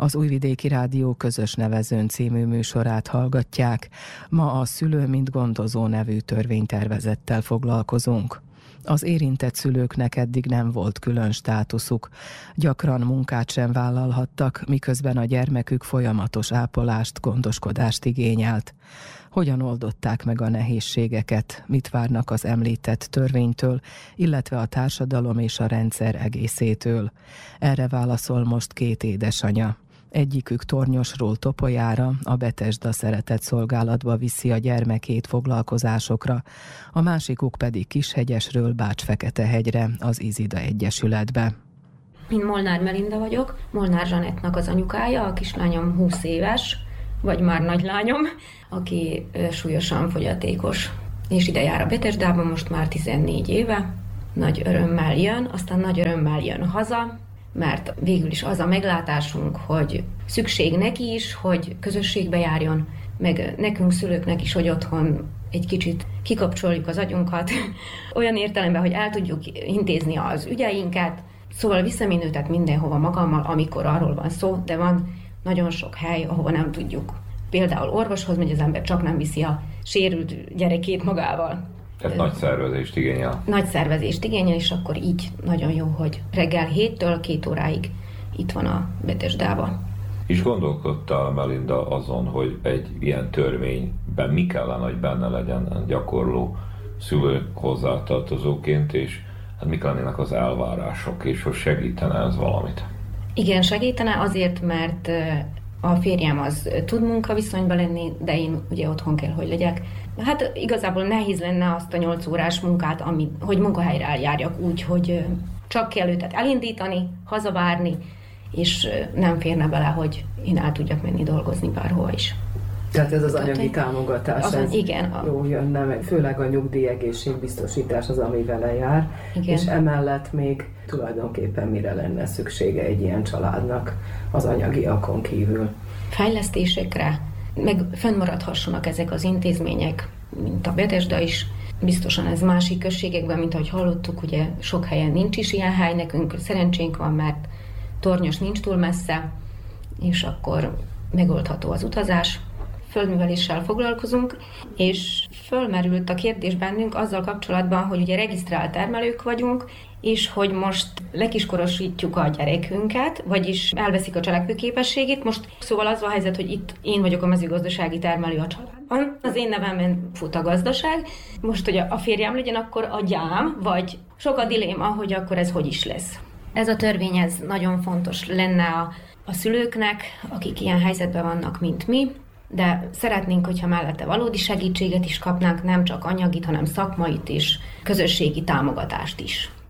Az Újvidéki Rádió Közös Nevezőn című műsorát hallgatják. Ma a Szülő mint gondozó nevű törvénytervezettel foglalkozunk. Az érintett szülőknek eddig nem volt külön státuszuk. Gyakran munkát sem vállalhattak, miközben a gyermekük folyamatos ápolást, gondoskodást igényelt. Hogyan oldották meg a nehézségeket, mit várnak az említett törvénytől, illetve a társadalom és a rendszer egészétől? Erre válaszol most két édesanya. Egyikük Tornyosról Topolyára, a Betesda Szeretetszolgálatba viszi a gyermekét foglalkozásokra, a másikuk pedig Kishegyesről Bács-Feketehegyre, az Izida Egyesületbe. Én Molnár Melinda vagyok, Molnár Zsanettnak az anyukája, a kislányom 20 éves, vagy már nagylányom, aki súlyosan fogyatékos. És ide jár a Betesdába most már 14 éve, nagy örömmel jön, aztán nagy örömmel jön haza, mert végül is az a meglátásunk, hogy szükség neki is, hogy közösségbe járjon, meg nekünk szülőknek is, hogy otthon egy kicsit kikapcsoljuk az agyunkat, olyan értelemben, hogy el tudjuk intézni az ügyeinket, szóval viszem én őtet mindenhova magammal, amikor arról van szó, de van nagyon sok hely, ahova nem tudjuk. Például orvoshoz megy az ember, csak nem viszi a sérült gyerekét magával. Tehát nagy szervezést igényel. Nagy szervezést igényel, és akkor így nagyon jó, hogy reggel 7-től 2 óráig itt van a Betesdában. És gondolkodtál, Melinda, azon, hogy egy ilyen törvényben mi kellene, hogy benne legyen gyakorló szülő hozzátartozóként, és hát mik lennének az elvárások, és hogy segítene ez valamit? Igen, segítene azért, mert a férjem az tud munkaviszonyban lenni, de én ugye otthon kell, hogy legyek. Hát igazából nehéz lenne azt a 8 órás munkát, hogy munkahelyre eljárjak úgy, hogy csak kell őt elindítani, hazavárni, és nem férne bele, hogy én el tudjak menni dolgozni bárhova is. Tehát ez az anyagi támogatás, ez igen, jó jönne, főleg a nyugdíjegészségbiztosítás az, ami vele jár, igen. És emellett még tulajdonképpen mire lenne szüksége egy ilyen családnak az anyagiakon kívül? Fejlesztésekre, meg fennmaradhassanak ezek az intézmények, mint a Betesda is. Biztosan ez másik községekben, mint ahogy hallottuk, ugye sok helyen nincs is ilyen hely, nekünk szerencsénk van, mert Tornyos nincs túl messze, és akkor megoldható az utazás. Földműveléssel foglalkozunk, és fölmerült a kérdés bennünk azzal kapcsolatban, hogy ugye regisztrált termelők vagyunk, és hogy most lekiskorosítjuk a gyerekünket, vagyis elveszik a cselekvőképességét. Most szóval az a helyzet, hogy itt én vagyok a mezőgazdasági termelő a családban. Az én nevemben fut a gazdaság. Most, hogy a férjem legyen, akkor a gyám, vagy sok a diléma, hogy akkor ez hogy is lesz. Ez a törvény, ez nagyon fontos lenne a szülőknek, akik ilyen helyzetben vannak, mint mi, de szeretnénk, hogyha mellette valódi segítséget is kapnánk, nem csak anyagit, hanem szakmait és közösségi támogatást is.